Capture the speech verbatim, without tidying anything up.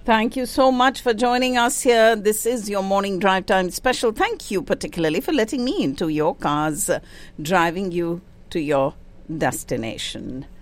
Thank you so much for joining us here. This is your morning drive time special. Thank you particularly for letting me into your cars, uh, driving you to your destination.